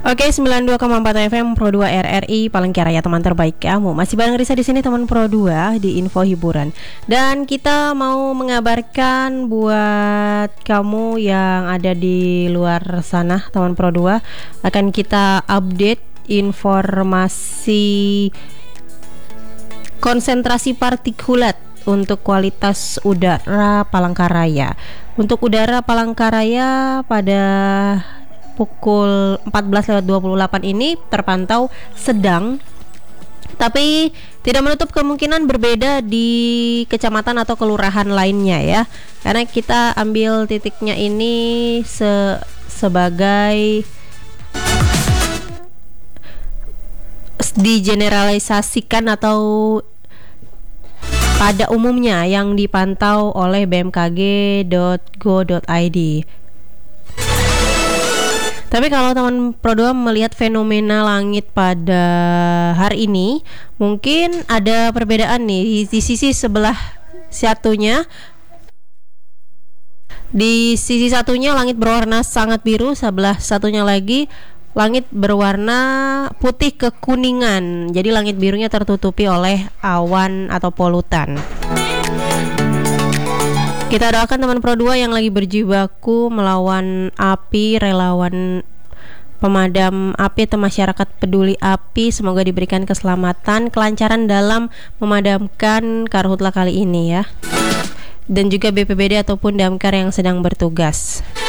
Oke, 92,4 FM Pro 2 RRI Palangkaraya, ya teman terbaik kamu. Masih bareng Risa di sini teman Pro 2 di Info Hiburan. Dan kita mau mengabarkan buat kamu yang ada di luar sana teman Pro 2, akan kita update informasi konsentrasi partikulat untuk kualitas udara Palangkaraya. Untuk udara Palangkaraya pada pukul 14.28 ini terpantau sedang, tapi tidak menutup kemungkinan berbeda di kecamatan atau kelurahan lainnya ya. Karena kita ambil titiknya ini sebagai digeneralisasikan atau pada umumnya yang dipantau oleh bmkg.go.id. Tapi kalau teman Pro 2 melihat fenomena langit pada hari ini, mungkin ada perbedaan nih di sisi sebelah satunya. Di sisi satunya langit berwarna sangat biru, sebelah satunya lagi langit berwarna putih kekuningan. Jadi langit birunya tertutupi oleh awan atau polutan. Kita doakan teman Pro 2 yang lagi berjibaku melawan api, relawan pemadam api atau masyarakat peduli api, semoga diberikan keselamatan, kelancaran dalam memadamkan karhutla kali ini ya. Dan juga BPBD ataupun damkar yang sedang bertugas.